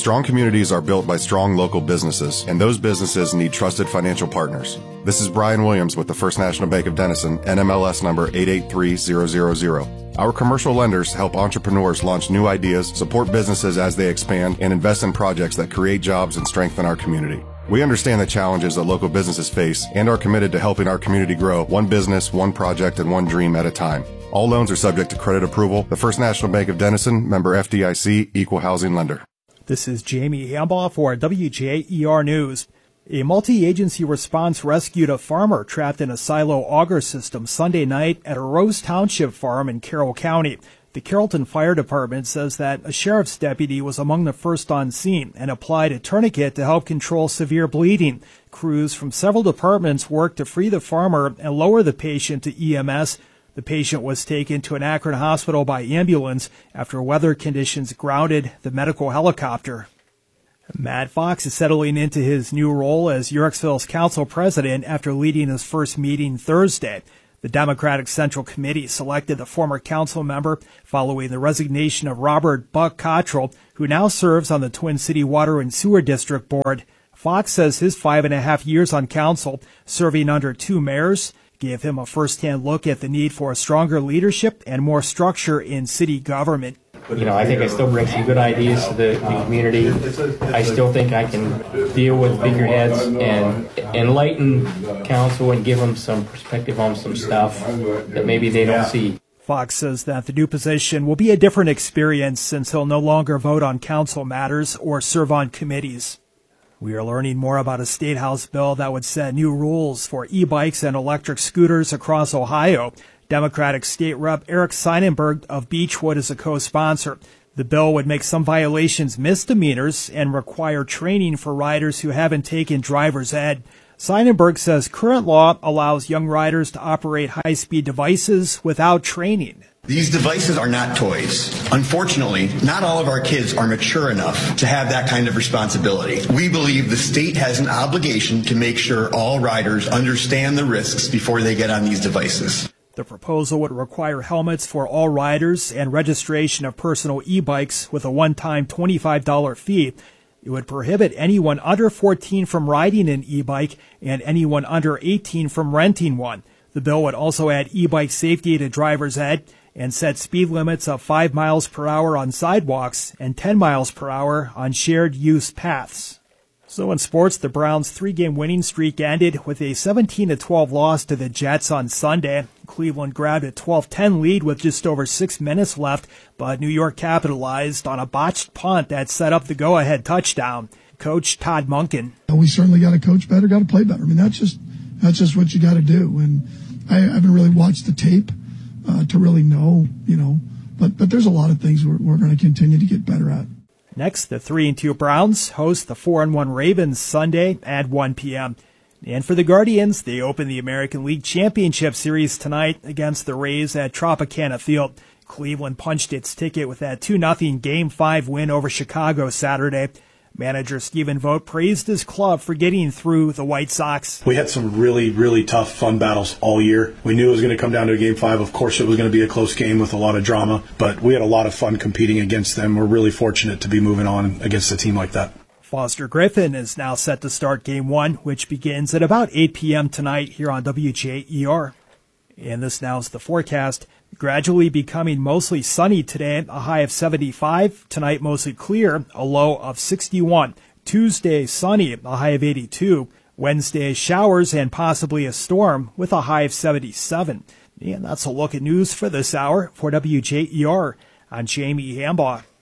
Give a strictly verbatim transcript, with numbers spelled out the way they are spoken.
Strong communities are built by strong local businesses, and those businesses need trusted financial partners. This is Brian Williams with the First National Bank of Denison, N M L S number eight eight three zero zero zero. Our commercial lenders help entrepreneurs launch new ideas, support businesses as they expand, and invest in projects that create jobs and strengthen our community. We understand the challenges that local businesses face and are committed to helping our community grow one business, one project, and one dream at a time. All loans are subject to credit approval. The First National Bank of Denison, member F D I C, equal housing lender. This is Jamie Hambaugh for W J E R News. A multi-agency response rescued a farmer trapped in a silo auger system Sunday night at a Rose Township farm in Carroll County. The Carrollton Fire Department says that a sheriff's deputy was among the first on scene and applied a tourniquet to help control severe bleeding. Crews from several departments worked to free the farmer and lower the patient to E M S. The patient was taken to an Akron hospital by ambulance after weather conditions grounded the medical helicopter. Matt Fox is settling into his new role as Yorksville's council president after leading his first meeting Thursday. The Democratic Central Committee selected the former council member following the resignation of Robert Buck Cottrell, who now serves on the Twin City Water and Sewer District Board. Fox says his five and a half years on council, serving under two mayors, gave him a first-hand look at the need for a stronger leadership and more structure in city government. You know, I think I still bring some good ideas to the, the community. I still think I can deal with figureheads and enlighten council and give them some perspective on some stuff that maybe they don't see. Fox says that the new position will be a different experience since he'll no longer vote on council matters or serve on committees. We are learning more about a state house bill that would set new rules for e-bikes and electric scooters across Ohio. Democratic State Rep Eric Seidenberg of Beechwood is a co-sponsor. The bill would make some violations misdemeanors and require training for riders who haven't taken driver's ed. Seidenberg says current law allows young riders to operate high-speed devices without training. These devices are not toys. Unfortunately, not all of our kids are mature enough to have that kind of responsibility. We believe the state has an obligation to make sure all riders understand the risks before they get on these devices. The proposal would require helmets for all riders and registration of personal e-bikes with a one-time twenty-five dollars fee. It would prohibit anyone under fourteen from riding an e-bike and anyone under eighteen from renting one. The bill would also add e-bike safety to driver's ed and set speed limits of five miles per hour on sidewalks and ten miles per hour on shared use paths. So in sports, the Browns' three-game winning streak ended with a seventeen to twelve loss to the Jets on Sunday. Cleveland grabbed a twelve ten lead with just over six minutes left, but New York capitalized on a botched punt that set up the go-ahead touchdown. Coach Todd Monken. We certainly got to coach better, got to play better. I mean, that's just that's just what you got to do. And I haven't really watched the tape uh, to really know, you know, but but there's a lot of things we're, we're going to continue to get better at. Next, the three and two Browns host the four and one Ravens Sunday at one p.m. And for the Guardians, they open the American League Championship Series tonight against the Rays at Tropicana Field. Cleveland punched its ticket with that two nothing Game five win over Chicago Saturday. Manager Stephen Vogt praised his club for getting through the White Sox. We had some really, really tough, fun battles all year. We knew it was going to come down to a Game five. Of course, it was going to be a close game with a lot of drama, but we had a lot of fun competing against them. We're really fortunate to be moving on against a team like that. Foster Griffin is now set to start Game one, which begins at about eight p.m. tonight here on W J E R. And this now is the forecast. Gradually becoming mostly sunny today, a high of seventy-five. Tonight mostly clear, a low of sixty-one. Tuesday sunny, a high of eighty-two. Wednesday showers and possibly a storm with a high of seventy-seven. And that's a look at news for this hour. For W J E R, I'm Jamie Hambaugh.